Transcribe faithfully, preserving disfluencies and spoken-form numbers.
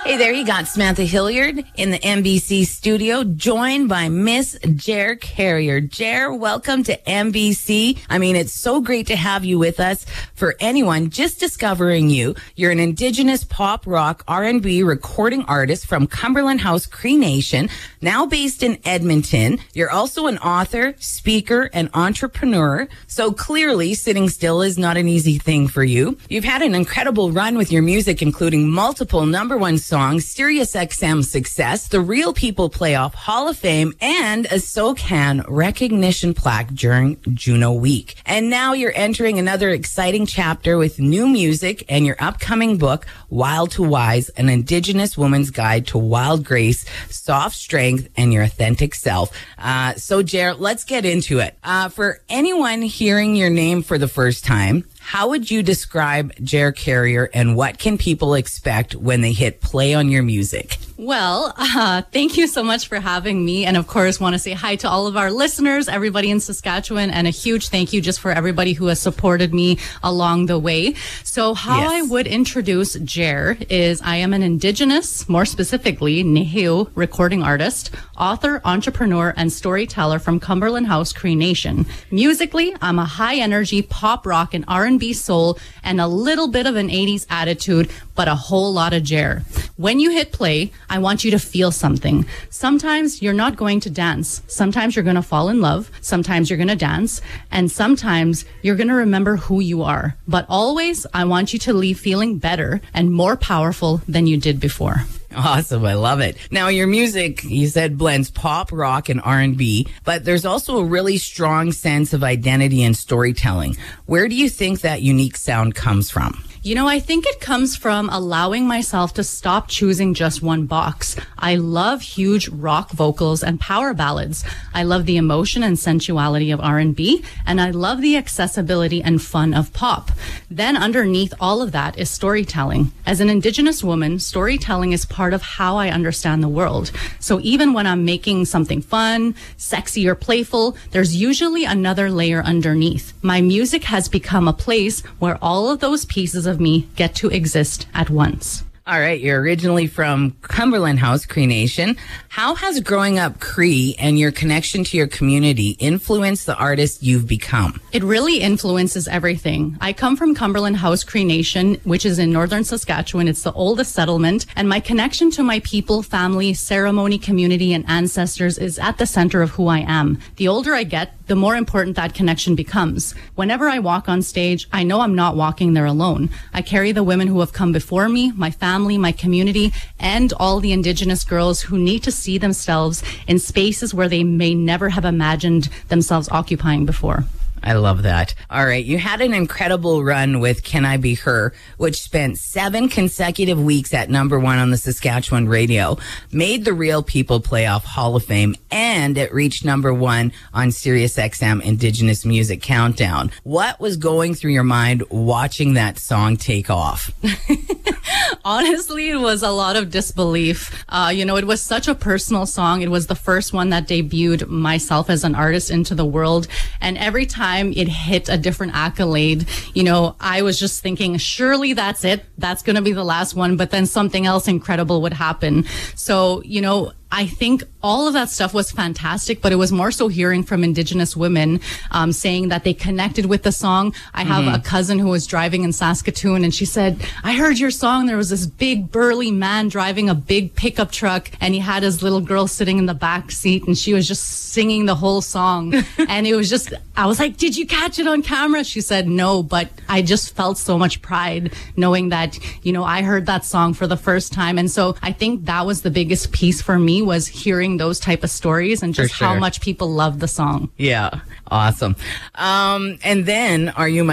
Hey there, you got Samantha Hilliard in the M B C studio, joined by Miss Jer Carrier. Jer, welcome to M B C. I mean, it's so great to have you with us. For anyone just discovering you, you're an Indigenous pop rock R and B recording artist from Cumberland House Cree Nation, now based in Edmonton. You're also an author, speaker, and entrepreneur. So clearly, sitting still is not an easy thing for you. You've had an incredible run with your music, including multiple number one songs, Sirius X M success, the Real People Playoff Hall of Fame, and a SoCan recognition plaque during Juno Week. And now you're entering another exciting chapter with new music and your upcoming book, Wild to Wise, an Indigenous woman's guide to wild grace, soft strength, and your authentic self. Uh, so, Jer, let's get into it. Uh, for anyone hearing your name for the first time, how would you describe Jer Carrier, and what can people expect when they hit play on your music? Well, uh, thank you so much for having me. And of course, want to say hi to all of our listeners, everybody in Saskatchewan, and a huge thank you just for everybody who has supported me along the way. So how yes. I would introduce Jer is I am an Indigenous, more specifically, Niheu recording artist, author, entrepreneur, and storyteller from Cumberland House Cree Nation. Musically, I'm a high energy pop rock and R and B soul and a little bit of an eighties attitude, but a whole lot of Jer. When you hit play, I want you to feel something. Sometimes you're not going to dance. Sometimes you're going to fall in love. Sometimes you're going to dance. And sometimes you're going to remember who you are. But always, I want you to leave feeling better and more powerful than you did before. Awesome. I love it. Now, your music, you said, blends pop, rock, and R and B, but there's also a really strong sense of identity and storytelling. Where do you think that unique sound comes from? You know, I think it comes from allowing myself to stop choosing just one box. I love huge rock vocals and power ballads. I love the emotion and sensuality of R and B, and I love the accessibility and fun of pop. Then underneath all of that is storytelling. As an Indigenous woman, storytelling is part of how I understand the world. So even when I'm making something fun, sexy, or playful, there's usually another layer underneath. My music has become a place where all of those pieces of me get to exist at once. All right, you're originally from Cumberland House Cree Nation. How has growing up Cree and your connection to your community influenced the artist you've become? It really influences everything. I come from Cumberland House Cree Nation, which is in northern Saskatchewan. It's the oldest settlement, and my connection to my people, family, ceremony, community, and ancestors is at the center of who I am. The older I get, the more important that connection becomes. Whenever I walk on stage, I know I'm not walking there alone. I carry the women who have come before me, my family, my community, and all the Indigenous girls who need to see themselves in spaces where they may never have imagined themselves occupying before. I love that. All right. You had an incredible run with Can I Be Her, which spent seven consecutive weeks at number one on the Saskatchewan radio, made the Real People Playoff Hall of Fame, and it reached number one on Sirius X M Indigenous Music Countdown. What was going through your mind watching that song take off? Honestly, it was a lot of disbelief. Uh, you know, it was such a personal song. It was the first one that debuted myself as an artist into the world. And every time it hit a different accolade, you know, I was just thinking, surely that's it. That's going to be the last one. But then something else incredible would happen. So, you know, I think all of that stuff was fantastic, but it was more so hearing from Indigenous women um, saying that they connected with the song. I have mm-hmm. a cousin who was driving in Saskatoon, and she said, I heard your song. There was this big burly man driving a big pickup truck, and he had his little girl sitting in the back seat, and she was just singing the whole song. And it was just, I was like, did you catch it on camera? She said, no, but I just felt so much pride knowing that, you know, I heard that song for the first time. And so I think that was the biggest piece for me, was hearing those type of stories and just sure. how much people love the song. Yeah. Awesome. Um, and then Are You My